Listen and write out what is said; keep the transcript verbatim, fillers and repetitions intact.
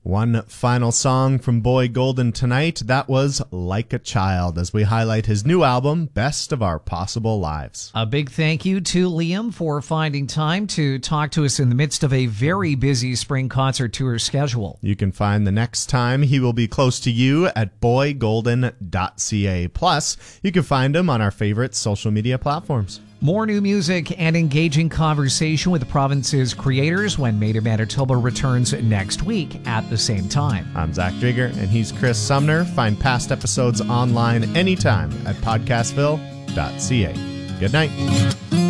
One final song from Boy Golden tonight, that was Like a Child, as we highlight his new album, Best of Our Possible Lives. A big thank you to Liam for finding time to talk to us in the midst of a very busy spring concert tour schedule. You can find the next time he will be close to you at boy golden dot c a. Plus, you can find him on our favorite social media platforms. More new music and engaging conversation with the province's creators when Made in Manitoba returns next week at the same time. I'm Zach Drieger, and he's Chris Sumner. Find past episodes online anytime at podcastville dot c a. Good night.